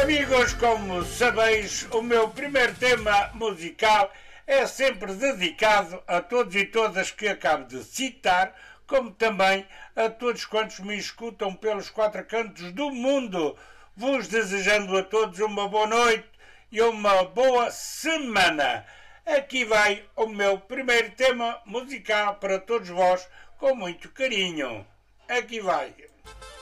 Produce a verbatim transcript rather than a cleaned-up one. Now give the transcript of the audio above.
Amigos, como sabeis, o meu primeiro tema musical é sempre dedicado a todos e todas que acabo de citar, como também a todos quantos me escutam pelos quatro cantos do mundo, vos desejando a todos uma boa noite e uma boa semana. Aqui vai o meu primeiro tema musical para todos vós, com muito carinho. Aqui vai.